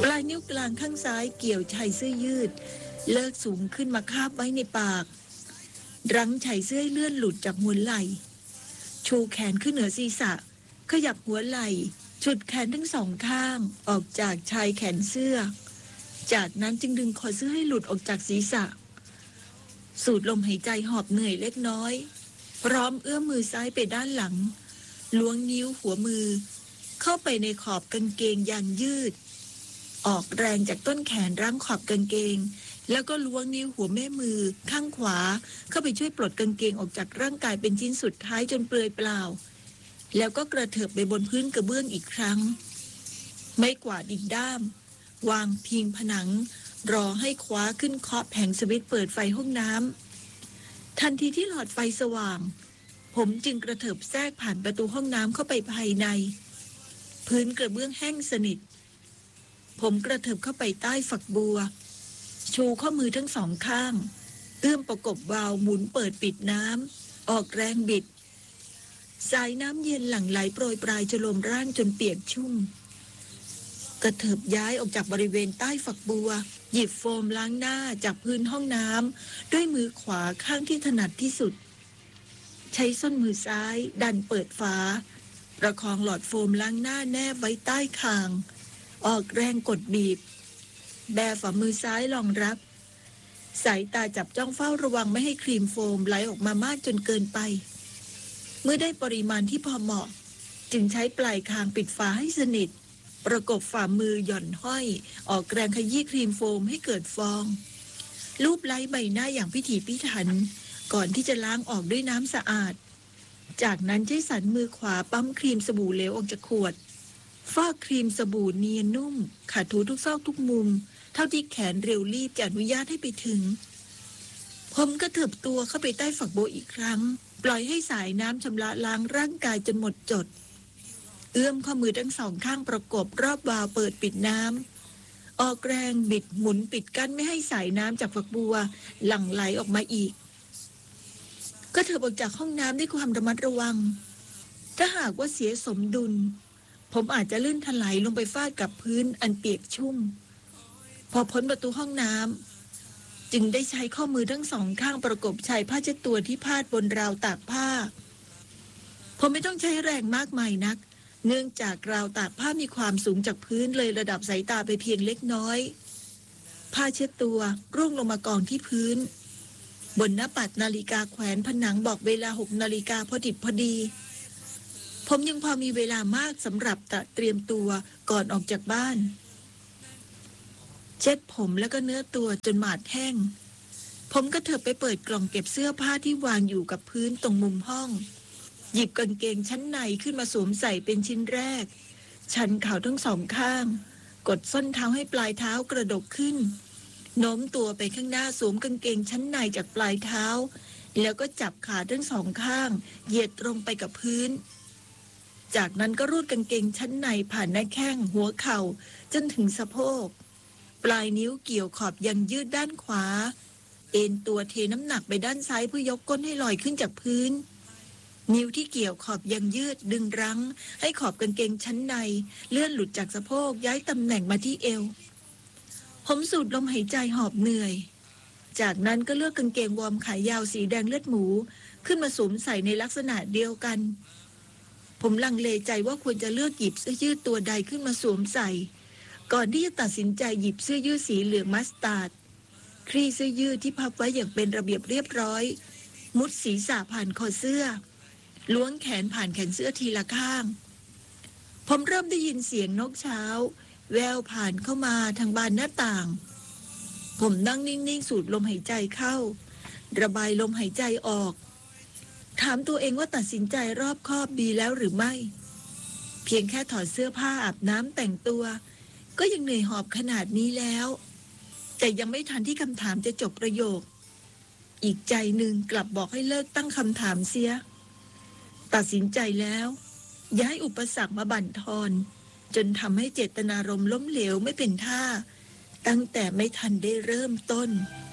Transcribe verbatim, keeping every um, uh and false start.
ปลายนิ้วกลางข้างซ้ายเกี่ยวชายเสื้อยืดเลิกสูงขึ้นมาคาบไว้ในปากรั้งชายเสื้อเลื่อนหลุดจากหัวไหล่ชูแขนขึ้นเหนือศีรษะขยับหัวไหล่ฉุดแขนทั้งสองข้างออกจากชายแขนเสื้อจากนั้นจึงดึงคอเสื้อให้หลุดออกจากศีรษะสูดลมหายใจหอบเหนื่อยเล็กน้อยพร้อมเอื้อมมือซ้ายไปด้านหลังล้วงนิ้วหัวมือเข้าไปในขอบกางเกงยางยืดออกแรงจากต้นแขนรั้งขอบกางเกงแล้วก็ล้วงนิ้วหัวแม่มือข้างขวาเข้าไปช่วยปลดกางเกงออกจากร่างกายเป็นชิ้นสุดท้ายจนเปลือยเปล่าแล้วก็กระเถิบไปบนพื้นกระเบื้องอีกครั้งไม้กวาดอีกด้ามวางพิงผนังรอให้คว้าขึ้นเคาะแผงสวิตช์เปิดไฟห้องน้ำทันทีที่หลอดไฟสว่างผมจึงกระเถิบแทรกผ่านประตูห้องน้ำเข้าไปภายในพื้นกระเบื้องแห้งสนิทผมกระเถิบเข้าไปใต้ฝักบัวชูข้อมือทั้งสองข้างเอื้อมประกบวาล์วหมุนเปิดปิดน้ำออกแรงบิดสายน้ำเย็นหลั่งไหลโปรยปลายจลมร่างจนเปียกชุ่มกระเถิบย้ายออกจากบริเวณใต้ฝักบัวหยิบโฟมล้างหน้าจากพื้นห้องน้ำด้วยมือขวาข้างที่ถนัดที่สุดใช้ส้นมือซ้ายดันเปิดฝาประคองหลอดโฟมล้างหน้าแนบไว้ใต้คางออกแรงกดบีบแบฝ่ามือซ้ายรองรับสายตาจับจ้องเฝ้าระวังไม่ให้ครีมโฟมไหลออกมามากจนเกินไปเมื่อได้ปริมาณที่พอเหมาะจึงใช้ปลายคางปิดฝาให้สนิทประกบฝ่ามือหย่อนห้อยออกแรงขยี้ครีมโฟมให้เกิดฟองลูบไล้ใบหน้าอย่างพิถีพิถันก่อนที่จะล้างออกด้วยน้ำสะอาดจากนั้นใช้สันมือขวาปั๊มครีมสบู่เหลวออกจากขวดฟอกครีมสบู่เนียนนุ่มขัดถูทุกซอกทุกมุมเท่าที่แขนเร็วรีบจะอนุญาตให้ไปถึงผมก็เถิบตัวเข้าไปใต้ฝักบัวอีกครั้งปล่อยให้สายน้ำชำระล้างร่างกายจนหมดจดเอื้อมข้อมือทั้งสองข้างประกบรอบวาล์วเปิดปิดน้ำออกแรงบิดหมุนปิดกั้นไม่ให้สายน้ำจากฝักบัวหลั่งไหลออกมาอีกก็เถิบออกจากห้องน้ำด้วยความระมัดระวังถ้าหากว่าเสียสมดุลผมอาจจะลื่นถลายลงไปฟาดกับพื้นอันเปียกชุ่มพอพ้นประตูห้องน้ำจึงได้ใช้ข้อมือทั้งสองข้างประกบชายผ้าเช็ดตัวที่พาดบนราวตากผ้าผมไม่ต้องใช้แรงมากมายนักเนื่องจากราวตากผ้ามีความสูงจากพื้นเลยระดับสายตาไปเพียงเล็กน้อยผ้าเช็ดตัวร่วงลงมากองที่พื้นบนหน้าปัดนาฬิกาแขวนผนังบอกเวลาหกนาฬิกาพอดิบพอดีผมยังพอมีเวลามากสำหรับเตรียมตัวก่อนออกจากบ้านเช็ดผมแล้วก็เนื้อตัวจนหมาดแห้งผมก็เถิบไปเปิดกล่องเก็บเสื้อผ้าที่วางอยู่กับพื้นตรงมุมห้องหยิบกางเกงชั้นในขึ้นมาสวมใส่เป็นชิ้นแรกชันเข่าทั้งสองข้างกดส้นเท้าให้ปลายเท้ากระดกขึ้นโน้มตัวไปข้างหน้าสวมกางเกงชั้นในจากปลายเท้าแล้วก็จับขาทั้งสองข้างเหยียดตรงไปกับพื้นจากนั้นก็รูดกางเกงชั้นในผ่านหน้าแข้งหัวเข่าจนถึงสะโพกปลายนิ้วเกี่ยวขอบยังยืดด้านขวาเอ็นตัวเทน้ำหนักไปด้านซ้ายเพื่อยกก้นให้ลอยขึ้นจากพื้นนิ้วที่เกี่ยวขอบยังยืดดึงรั้งให้ขอบกางเกงชั้นในเลื่อนหลุดจากสะโพกย้ายตำแหน่งมาที่เอวผมสูดลมหายใจหอบเหนื่อยจากนั้นก็เลือกกางเกงวอร์มขายาวสีแดงเลือดหมูขึ้นมาสวมใส่ในลักษณะเดียวกันผมลังเลใจว่าควรจะเลือกหยิบเสื้อยืดตัวใดขึ้นมาสวมใส่ก่อนที่จะตัดสินใจหยิบเสื้อยืดสีเหลืองมัสตาร์ดคลี่เสื้อยืดที่พับไว้อย่างเป็นระเบียบเรียบร้อยมุดศีรษะผ่านคอเสื้อล้วงแขนผ่านแขนเสื้อทีละข้างผมเริ่มได้ยินเสียงนกเช้าแววผ่านเข้ามาทางบานหน้าต่างผมนั่งนิ่งๆสูดลมหายใจเข้าระบายลมหายใจออกถามตัวเองว่าตัดสินใจรอบคอบดีแล้วหรือไม่เพียงแค่ถอดเสื้อผ้าอาบน้ำแต่งตัวก็ยังเหนื่อยหอบขนาดนี้แล้วแต่ยังไม่ทันที่คำถามจะจบประโยคอีกใจหนึ่งกลับบอกให้เลิกตั้งคำถามเสียตัดสินใจแล้วย้ายอุปสรรคมาบั่นทอนจนทำให้เจตนารมณ์ล้มเหลวไม่เป็นท่าตั้งแต่ไม่ทันได้เริ่มต้น